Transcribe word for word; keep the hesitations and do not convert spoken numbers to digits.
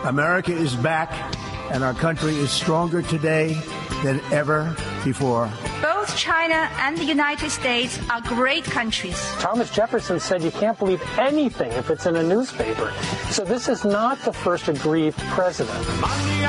America is back, and our country is stronger today than ever before. Both China and the United States are great countries. Thomas Jefferson said you can't believe anything if it's in a newspaper. So this is not the first aggrieved president.